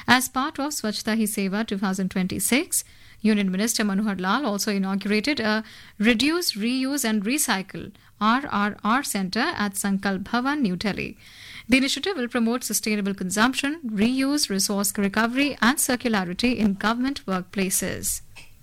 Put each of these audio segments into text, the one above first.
As part of Swachhta Hi Seva 2026, Union Minister Manohar Lal also inaugurated a Reduce, Reuse and Recycle RRR Centre at Sankalp Bhavan, New Delhi. The initiative will promote sustainable consumption, reuse, resource recovery and circularity in government workplaces.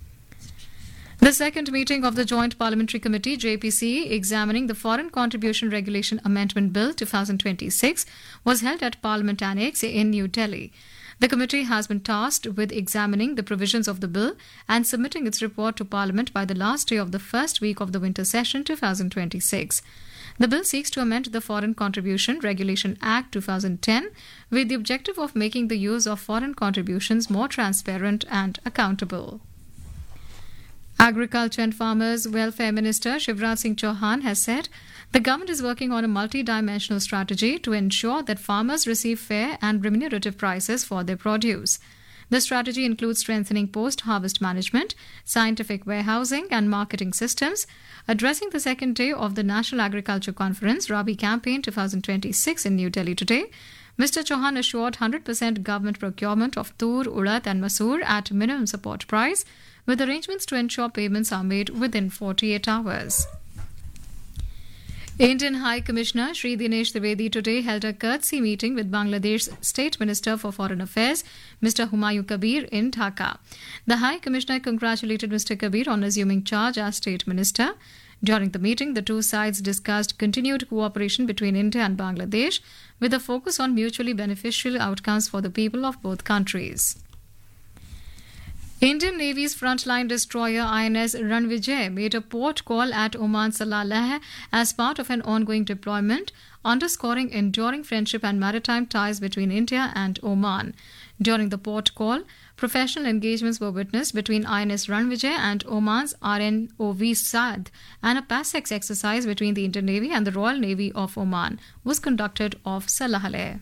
The second meeting of the Joint Parliamentary Committee JPC examining the Foreign Contribution Regulation Amendment Bill 2026 was held at Parliament Annex in New Delhi. The committee has been tasked with examining the provisions of the bill and submitting its report to Parliament by the last day of the first week of the winter session 2026. The bill seeks to amend the Foreign Contribution Regulation Act 2010 with the objective of making the use of foreign contributions more transparent and accountable. Agriculture and Farmers Welfare Minister Shivraj Singh Chauhan has said the government is working on a multi-dimensional strategy to ensure that farmers receive fair and remunerative prices for their produce. The strategy includes strengthening post-harvest management, scientific warehousing and marketing systems. Addressing the second day of the National Agriculture Conference Rabi Campaign 2026 in New Delhi today, Mr. Chauhan assured 100% government procurement of tur, urad and masoor at minimum support price, with arrangements to ensure payments are made within 48 hours. Indian High Commissioner Shri Dinesh Trivedi today held a courtesy meeting with Bangladesh's State Minister for Foreign Affairs, Mr. Humayun Kabir, in Dhaka. The High Commissioner congratulated Mr. Kabir on assuming charge as State Minister. During the meeting, the two sides discussed continued cooperation between India and Bangladesh, with a focus on mutually beneficial outcomes for the people of both countries. Indian Navy's frontline destroyer INS Ranvijay made a port call at Oman's Salalah as part of an ongoing deployment, underscoring enduring friendship and maritime ties between India and Oman. During the port call, professional engagements were witnessed between INS Ranvijay and Oman's RNOV Saad, and a PASEX exercise between the Indian Navy and the Royal Navy of Oman was conducted off Salalah.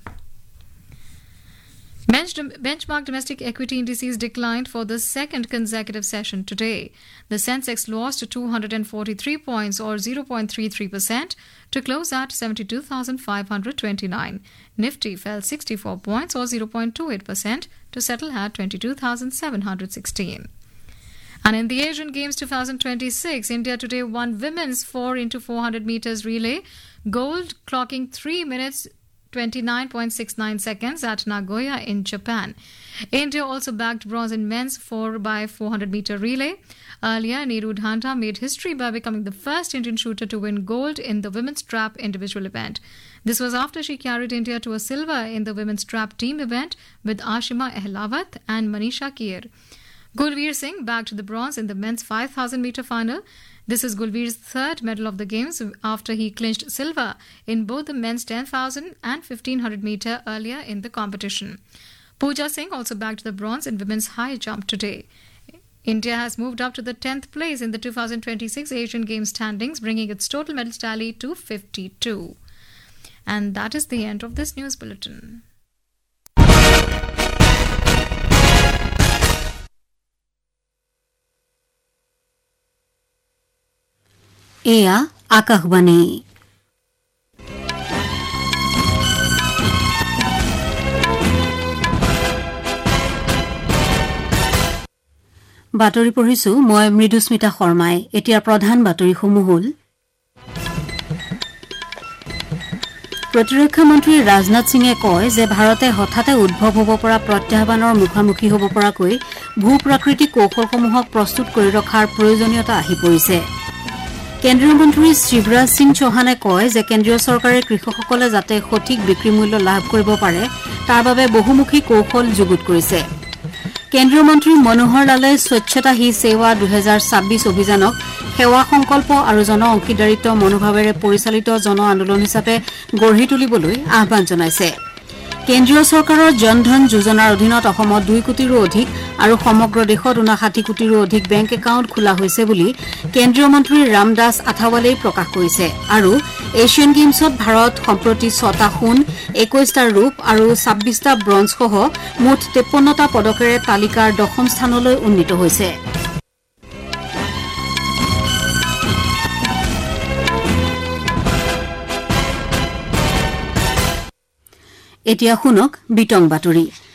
Benchmark domestic equity indices declined for the second consecutive session today. The Sensex lost 243 points or 0.33% to close at 72,529. Nifty fell 64 points or 0.28% to settle at 22,716. And in the Asian Games 2026, India today won women's 4x400 meters relay gold, clocking 3 minutes 29.69 seconds at Nagoya in Japan. India also bagged bronze in men's 4x400 meter relay. Earlier, Neeru Dhanda made history by becoming the first Indian shooter to win gold in the women's trap individual event. This was after she carried India to a silver in the women's trap team event with Ashima Ehlawat and Manisha Kier. Gulveer Singh bagged the bronze in the men's 5,000 meter final. This is Gulveer's third medal of the Games after he clinched silver in both the men's 10,000 and 1,500 meter earlier in the competition. Pooja Singh also bagged the bronze in women's high jump today. India has moved up to the 10th place in the 2026 Asian Games standings, bringing its total medal tally to 52. And that is the end of this news bulletin. এয়া আকাশবাণী। বাতৰি পঢ়িছো মই মৃদুস্মিতা শৰ্মাই। এতিয়া প্ৰধান বাতৰিসমূহ হ'ল প্ৰতিৰক্ষা মন্ত্ৰী ৰাজনাথ সিঙে কয় যে ভাৰতে হঠাতে উদ্ভৱ হ'ব পৰা প্ৰত্যাহ্বানৰ মুখামুখি হ'ব পৰাকৈ ভূ প্ৰাকৃতিক কৌশলসমূহক প্ৰস্তুত কৰি ৰখাৰ প্ৰয়োজনীয়তা আহি পৰিছে। কেন্দ্ৰীয় মন্ত্ৰী শিৱৰাজ সিং চৌহানে কয় যে কেন্দ্ৰীয় চৰকাৰে কৃষকসকলে যাতে সঠিক বিক্ৰী মূল্য লাভ কৰিব পাৰে তাৰ বাবে বহুমুখী কৌশল যুগুত কৰিছে। কেন্দ্ৰীয় মন্ত্ৰী মনোহৰ লালে স্বচ্ছতা হি সেৱা 2026 অভিযানক সেৱা সংকল্প আৰু জন অংশীদাৰিত্ব মনোভাৱেৰে পৰিচালিত জন আন্দোলন হিচাপে গঢ়ি তুলিবলৈ আহ্বান জনাইছে। কেন্দ্ৰীয় চৰকাৰৰ জনধন যোজনাৰ অধীনত অসমত 2 কোটিৰো অধিক আৰু সমগ্ৰ দেশত 59 কোটিৰো অধিক বেংক একাউণ্ট খোলা হৈছে বুলি কেন্দ্ৰীয় মন্ত্ৰী ৰামদাস আথাৱালেই প্ৰকাশ কৰিছে। আৰু এছিয়ান গেমছত ভাৰত সম্প্ৰতি 6টা সোণ, 21টা ৰূপ আৰু 26টা ব্ৰঞ্জ সহ মুঠ 53টা পদকেৰে তালিকাৰ 10ম স্থানলৈ উন্নীত হৈছে। এতিয়া শুনক বিতং বাতৰি।